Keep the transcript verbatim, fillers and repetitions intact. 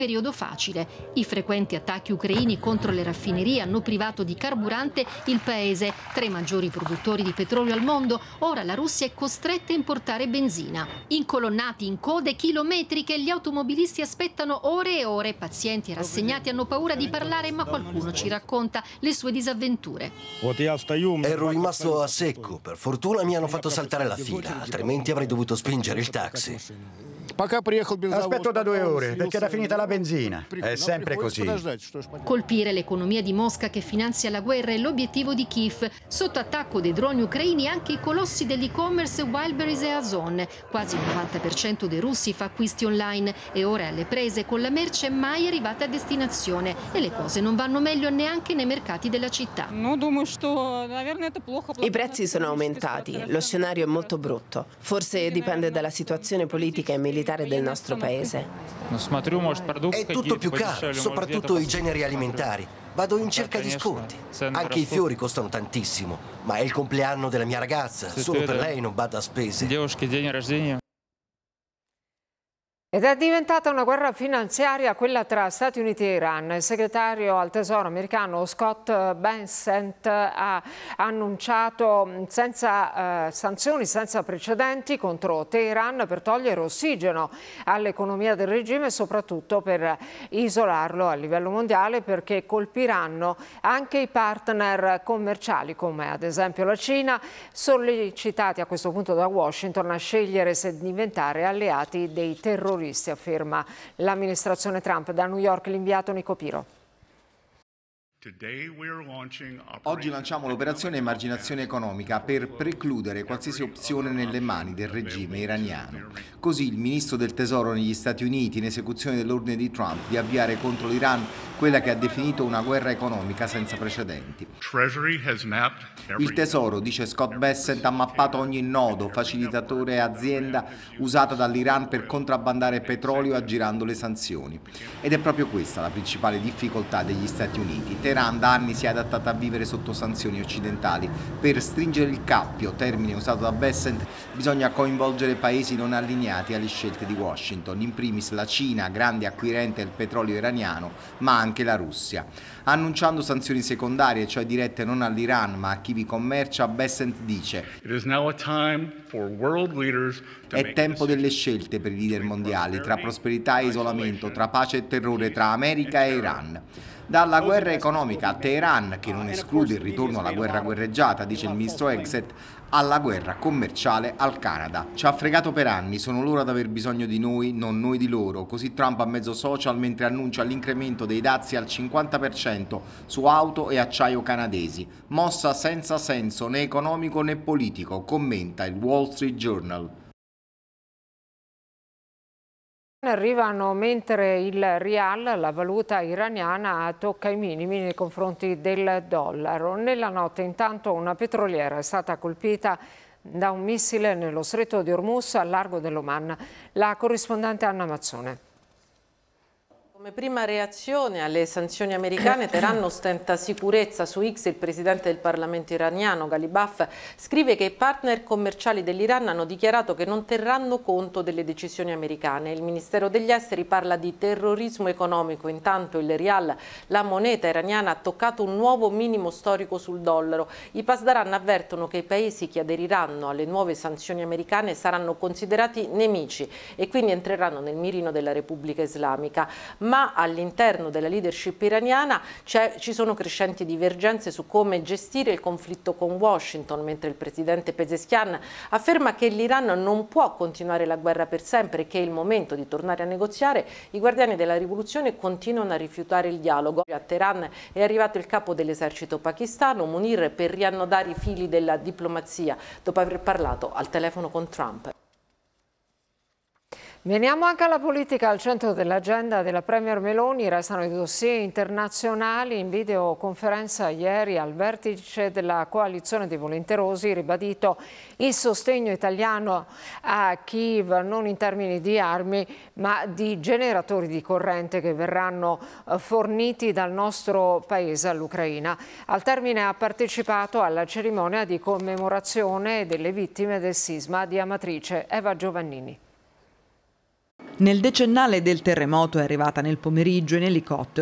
Periodo facile. I frequenti attacchi ucraini contro le raffinerie hanno privato di carburante il paese, tra i maggiori produttori di petrolio al mondo. Ora la Russia è costretta a importare benzina. Incolonnati in code chilometriche, gli automobilisti aspettano ore e ore. Pazienti e rassegnati hanno paura di parlare, ma qualcuno ci racconta le sue disavventure. Ero rimasto a secco. Per fortuna mi hanno fatto saltare la fila, altrimenti avrei dovuto spingere il taxi. Aspetto da due ore, perché era finita la benzina. È sempre così. Colpire l'economia di Mosca che finanzia la guerra è l'obiettivo di Kiev. Sotto attacco dei droni ucraini anche i colossi dell'e-commerce Wildberries e Ozon. Quasi il novanta per cento dei russi fa acquisti online e ora è alle prese con la merce mai arrivata a destinazione. E le cose non vanno meglio neanche nei mercati della città. I prezzi sono aumentati, lo scenario è molto brutto. Forse dipende dalla situazione politica e militare del nostro paese. È tutto più caro, soprattutto i generi alimentari. Vado in cerca di sconti. Anche i fiori costano tantissimo, ma è il compleanno della mia ragazza, solo per lei non bada a spese. Ed è diventata una guerra finanziaria quella tra Stati Uniti e Iran. Il segretario al Tesoro americano Scott Bessent ha annunciato senza eh, sanzioni, senza precedenti contro Teheran per togliere ossigeno all'economia del regime e soprattutto per isolarlo a livello mondiale, perché colpiranno anche i partner commerciali come ad esempio la Cina, sollecitati a questo punto da Washington a scegliere se diventare alleati dei terroristi, afferma l'amministrazione Trump. Da New York l'inviato Nico Piro. Oggi lanciamo l'operazione emarginazione economica per precludere qualsiasi opzione nelle mani del regime iraniano. Così il ministro del Tesoro negli Stati Uniti, in esecuzione dell'ordine di Trump di avviare contro l'Iran quella che ha definito una guerra economica senza precedenti. Il Tesoro, dice Scott Bessent, ha mappato ogni nodo, facilitatore e azienda usata dall'Iran per contrabbandare petrolio aggirando le sanzioni. Ed è proprio questa la principale difficoltà degli Stati Uniti. Teheran da anni si è adattata a vivere sotto sanzioni occidentali. Per stringere il cappio, termine usato da Bessent, bisogna coinvolgere paesi non allineati alle scelte di Washington, in primis la Cina, grande acquirente del petrolio iraniano, ma anche la Russia. Annunciando sanzioni secondarie, cioè dirette non all'Iran ma a chi vi commercia, Bessent dice: è tempo delle scelte per i leader mondiali, tra prosperità e isolamento, tra pace e terrore, tra America e Iran. Dalla guerra economica a Teheran, che non esclude il ritorno alla guerra guerreggiata, dice il ministro Exet, alla guerra commerciale al Canada. Ci ha fregato per anni, sono loro ad aver bisogno di noi, non noi di loro. Così Trump a mezzo social mentre annuncia l'incremento dei dazi al cinquanta per cento su auto e acciaio canadesi. Mossa senza senso né economico né politico, commenta il Wall Street Journal. Arrivano mentre il rial, la valuta iraniana, tocca i minimi nei confronti del dollaro. Nella notte intanto una petroliera è stata colpita da un missile nello stretto di Hormuz al largo dell'Oman. La corrispondente Anna Mazzone. Come prima reazione alle sanzioni americane, Teheran ostenta sicurezza. Su X il presidente del Parlamento iraniano, Ghalibaf, scrive che i partner commerciali dell'Iran hanno dichiarato che non terranno conto delle decisioni americane. Il Ministero degli Esteri parla di terrorismo economico. Intanto il rial, la moneta iraniana, ha toccato un nuovo minimo storico sul dollaro. I Pasdaran avvertono che i paesi che aderiranno alle nuove sanzioni americane saranno considerati nemici e quindi entreranno nel mirino della Repubblica Islamica. Ma all'interno della leadership iraniana ci sono crescenti divergenze su come gestire il conflitto con Washington, mentre il presidente Pezeshkian afferma che l'Iran non può continuare la guerra per sempre e che è il momento di tornare a negoziare. I guardiani della rivoluzione continuano a rifiutare il dialogo. A Teheran è arrivato il capo dell'esercito pakistano, Munir, per riannodare i fili della diplomazia dopo aver parlato al telefono con Trump. Veniamo anche alla politica. Al centro dell'agenda della Premier Meloni restano i dossier internazionali. In videoconferenza ieri al vertice della coalizione dei volenterosi, ribadito il sostegno italiano a Kiev non in termini di armi ma di generatori di corrente che verranno forniti dal nostro paese all'Ucraina. Al termine ha partecipato alla cerimonia di commemorazione delle vittime del sisma di Amatrice. Eva Giovannini. Nel decennale del terremoto è arrivata nel pomeriggio in elicottero